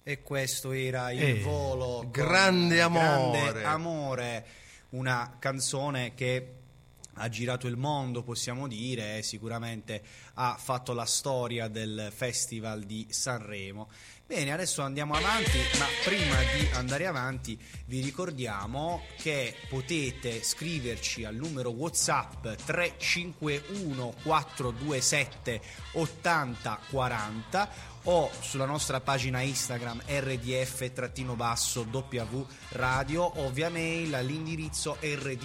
E questo era Il Volo. Grande amore. Grande amore, una canzone che ha girato il mondo, possiamo dire, e sicuramente ha fatto la storia del Festival di Sanremo. Bene, adesso andiamo avanti, ma prima di andare avanti vi ricordiamo che potete scriverci al numero WhatsApp 351 427 8040 o sulla nostra pagina Instagram rdf-w radio o via mail all'indirizzo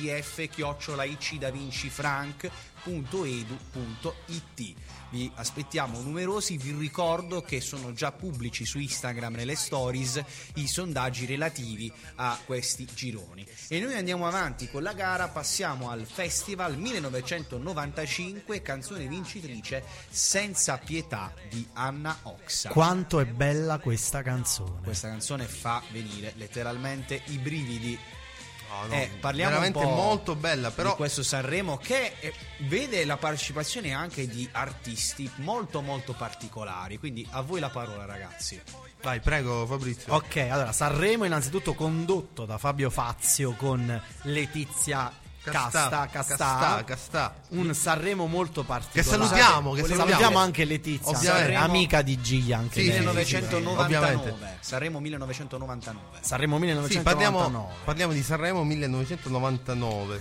rdf@davincifranc.edu.it. Vi aspettiamo numerosi. Vi ricordo che sono già pubblici su Instagram nelle stories i sondaggi relativi a questi gironi. E noi andiamo avanti con la gara, passiamo al Festival 1995, canzone vincitrice Senza pietà di Anna Oxa. Quanto è bella questa canzone. Questa canzone fa venire letteralmente i brividi. Parliamo veramente un po' molto bella, però, di questo Sanremo che vede la partecipazione anche di artisti molto molto particolari, quindi a voi la parola, ragazzi. Vai, prego Fabrizio. Ok, allora Sanremo innanzitutto condotto da Fabio Fazio con Letizia Castà. Un Sanremo molto particolare. Che salutiamo anche Letizia, Sanremo, amica di Giglia anche 1999. Sanremo 1999. Sanremo 1999. Sì, parliamo di Sanremo 1999.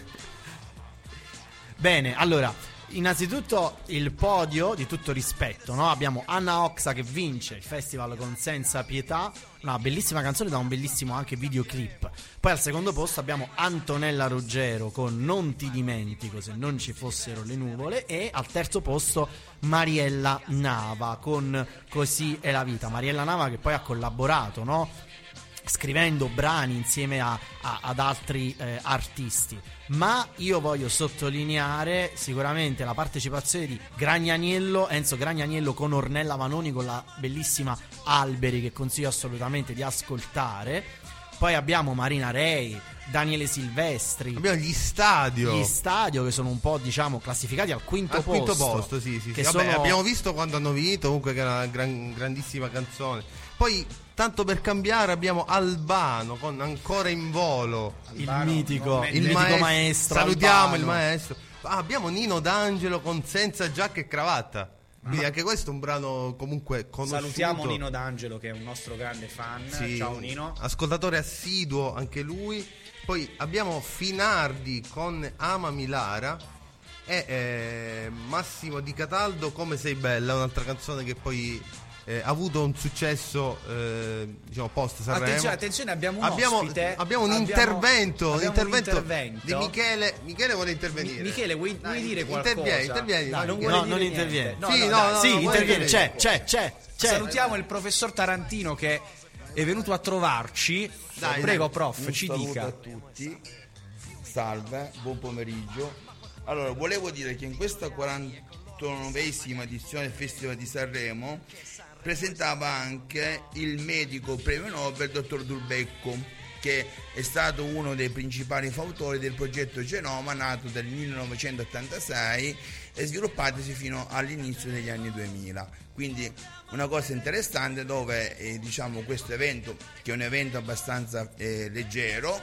Bene, allora, innanzitutto il podio di tutto rispetto, no? Abbiamo Anna Oxa che vince il festival con Senza pietà, una bellissima canzone da un bellissimo anche videoclip. Poi al secondo posto abbiamo Antonella Ruggero con Non ti dimentico se non ci fossero le nuvole, e al terzo posto Mariella Nava con Così è la vita. Mariella Nava che poi ha collaborato, no? Scrivendo brani insieme ad altri artisti. Ma io voglio sottolineare sicuramente la partecipazione di Enzo Gragnaniello con Ornella Vanoni con la bellissima Alberi, che consiglio assolutamente di ascoltare. Poi abbiamo Marina Rei, Daniele Silvestri, abbiamo gli Stadio che sono un po', diciamo, classificati al quinto posto. Sì. Vabbè, abbiamo visto quando hanno vinto, comunque, che era una grandissima canzone. Poi, tanto per cambiare, abbiamo Albano con Ancora in volo. Albano, il mitico maestro. Salutiamo Albano. Il maestro. Abbiamo Nino D'Angelo con Senza giacca e cravatta. Quindi anche questo è un brano comunque conosciuto. Salutiamo Nino D'Angelo che è un nostro grande fan. Sì, ciao Nino. Ascoltatore assiduo anche lui. Poi abbiamo Finardi con Amami Lara e Massimo Di Cataldo Come sei bella, un'altra canzone che poi ha avuto un successo diciamo post Sanremo. Attenzione, abbiamo un ospite. Abbiamo un intervento di Michele. Michele vuole intervenire. Michele, vuoi dire qualcosa? Intervieni. Non interviene. Interviene. C'è. Salutiamo il professor Tarantino che è venuto a trovarci. Prego, prof, ci dica. Un saluto a tutti. Salve, buon pomeriggio. Allora, volevo dire che in questa 49esima edizione del Festival di Sanremo presentava anche il medico premio Nobel dottor Dulbecco, che è stato uno dei principali fautori del progetto Genoma, nato nel 1986 e sviluppatosi fino all'inizio degli anni 2000. Quindi una cosa interessante dove diciamo questo evento, che è un evento abbastanza leggero,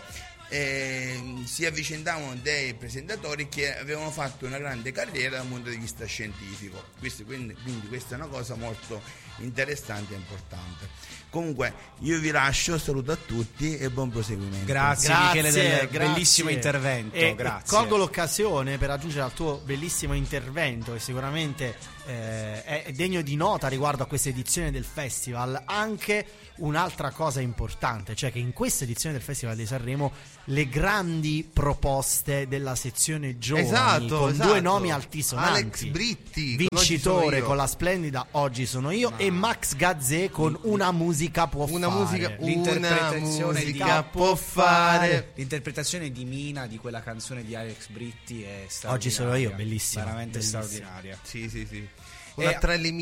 si avvicendavano dei presentatori che avevano fatto una grande carriera dal punto di vista scientifico. Quindi questa è una cosa molto interessante e importante. Comunque io vi lascio, saluto a tutti e buon proseguimento. Grazie Michele del bellissimo intervento. Grazie. Colgo l'occasione per aggiungere al tuo bellissimo intervento, che sicuramente è degno di nota riguardo a questa edizione del festival, anche un'altra cosa importante, cioè che in questa edizione del Festival di Sanremo le grandi proposte della sezione giovani, con due nomi altisonanti: Alex Britti, vincitore con la splendida Oggi sono io, e Max Gazzè con Una musica può fare. L'interpretazione di Mina di quella canzone di Alex Britti è straordinaria. Oggi sono io, bellissima, veramente bellissima. straordinaria. Sì. Una tra le